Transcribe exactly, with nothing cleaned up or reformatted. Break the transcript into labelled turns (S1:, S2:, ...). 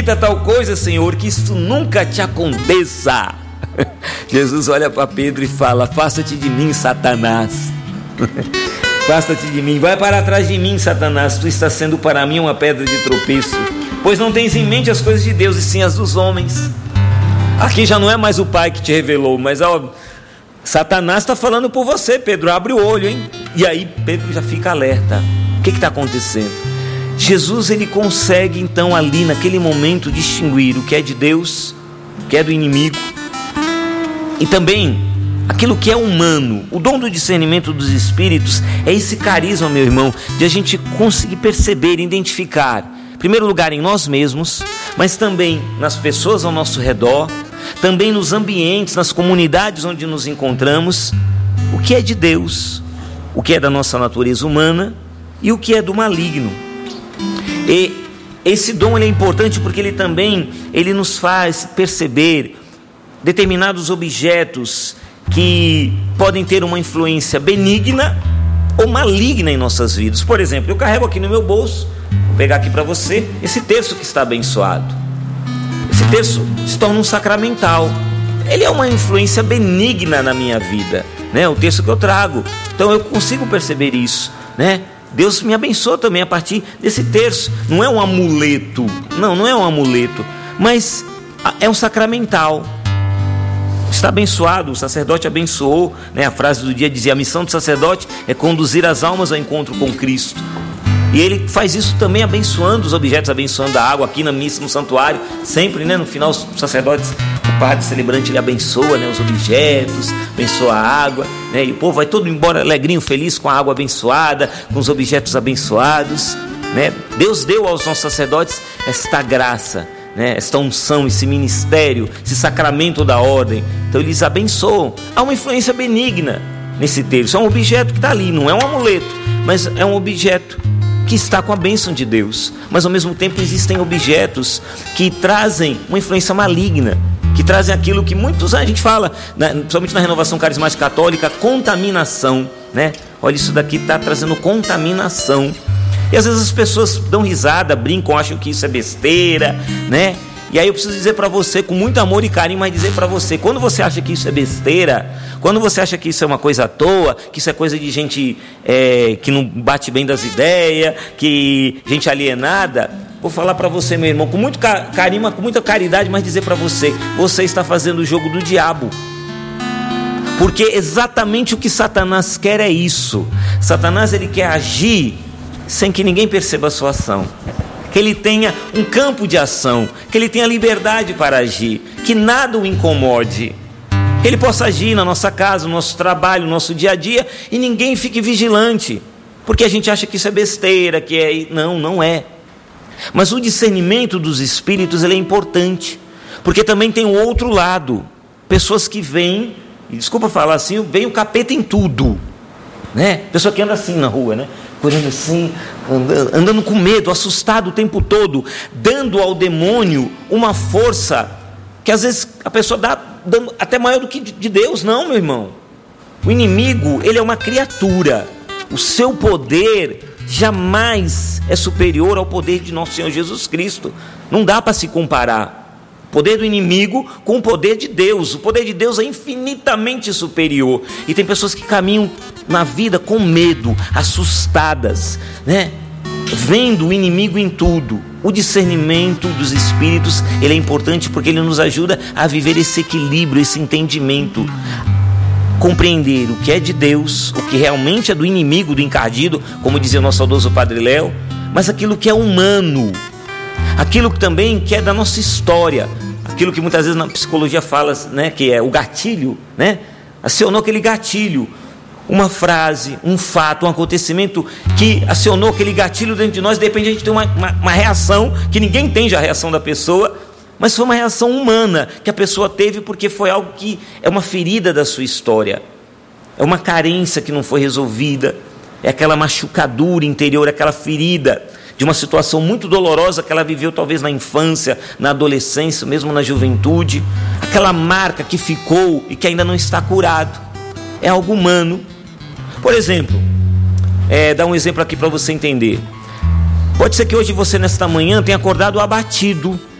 S1: Permita tal coisa, Senhor, que isso nunca te aconteça. Jesus olha para Pedro e fala: afasta-te de mim, Satanás. Afasta-te de mim, vai para trás de mim, Satanás. Tu estás sendo para mim uma pedra de tropeço, pois não tens em mente as coisas de Deus, e sim as dos homens. Aqui já não é mais o Pai que te revelou, mas ó, Satanás está falando por você, Pedro. Abre o olho, hein? E aí Pedro já fica alerta. O que está acontecendo? Jesus, ele consegue então ali naquele momento distinguir o que é de Deus, o que é do inimigo, e também aquilo que é humano. O dom do discernimento dos espíritos é esse carisma, meu irmão, de a gente conseguir perceber, identificar, em primeiro lugar em nós mesmos, mas também nas pessoas ao nosso redor, também nos ambientes, nas comunidades onde nos encontramos, o que é de Deus, o que é da nossa natureza humana e o que é do maligno. E esse dom, ele é importante porque ele também ele nos faz perceber determinados objetos que podem ter uma influência benigna ou maligna em nossas vidas. Por exemplo, eu carrego aqui no meu bolso, vou pegar aqui para você, esse terço que está abençoado. Esse terço se torna um sacramental. Ele é uma influência benigna na minha vida, né? O terço que eu trago. Então eu consigo perceber isso, né? Deus me abençoa também a partir desse terço. Não é um amuleto, não, não é um amuleto, mas é um sacramental. Está abençoado, o sacerdote abençoou, né? A frase do dia dizia: a missão do sacerdote é conduzir as almas ao encontro com Cristo. E ele faz isso também abençoando os objetos, abençoando a água aqui na missa, no santuário, sempre, né? No final os sacerdotes, o padre celebrante, ele abençoa, né? Os objetos, abençoa a água, né? E o povo vai todo embora alegrinho, feliz com a água abençoada, com os objetos abençoados, né? Deus deu aos nossos sacerdotes esta graça, né? Esta unção, esse ministério, esse sacramento da ordem. Então eles abençoam. Há uma influência benigna nesse terço. É um objeto que está ali, não é um amuleto, mas é um objeto que está com a bênção de Deus. Mas ao mesmo tempo existem objetos que trazem uma influência maligna, que trazem aquilo que muitos, a gente fala, né, principalmente na renovação carismática católica, contaminação, né? Olha, isso daqui está trazendo contaminação. E às vezes as pessoas dão risada, brincam, acham que isso é besteira, né? E aí eu preciso dizer para você, com muito amor e carinho, mas dizer para você, quando você acha que isso é besteira, quando você acha que isso é uma coisa à toa, que isso é coisa de gente é, que não bate bem das ideias, que gente alienada, vou falar para você, meu irmão, com muito carinho, com muita caridade, mas dizer para você, você está fazendo o jogo do diabo. Porque exatamente o que Satanás quer é isso. Satanás, ele quer agir sem que ninguém perceba a sua ação, que ele tenha um campo de ação, que ele tenha liberdade para agir, que nada o incomode, que ele possa agir na nossa casa, no nosso trabalho, no nosso dia a dia, e ninguém fique vigilante, porque a gente acha que isso é besteira, que é... Não, não é. Mas o discernimento dos espíritos, ele é importante, porque também tem o outro lado, pessoas que veem, e desculpa falar assim, vem o capeta em tudo, né? Pessoa que anda assim na rua, né? Correndo assim, andando, andando com medo, assustado o tempo todo, dando ao demônio uma força que às vezes a pessoa dá dando até maior do que de Deus. Não, meu irmão, o inimigo, ele é uma criatura, o seu poder jamais é superior ao poder de nosso Senhor Jesus Cristo. Não dá para se comparar o poder do inimigo com o poder de Deus. O poder de Deus é infinitamente superior, e tem pessoas que caminham na vida com medo, assustadas, né? Vendo o inimigo em tudo. O discernimento dos espíritos, ele é importante porque ele nos ajuda a viver esse equilíbrio, esse entendimento, compreender o que é de Deus, o que realmente é do inimigo, do encardido, como dizia o nosso saudoso Padre Léo, mas aquilo que é humano, aquilo que também que é da nossa história, aquilo que muitas vezes na psicologia fala, né, que é o gatilho, né? Acionou aquele gatilho, uma frase, um fato, um acontecimento que acionou aquele gatilho dentro de nós. De repente a gente tem uma, uma, uma reação que ninguém entende a reação da pessoa, mas foi uma reação humana que a pessoa teve porque foi algo que é uma ferida da sua história, é uma carência que não foi resolvida, é aquela machucadura interior, aquela ferida de uma situação muito dolorosa que ela viveu talvez na infância, na adolescência, mesmo na juventude, aquela marca que ficou e que ainda não está curado. É algo humano. Por exemplo, é, dar um exemplo aqui para você entender. Pode ser que hoje você, nesta manhã, tenha acordado abatido,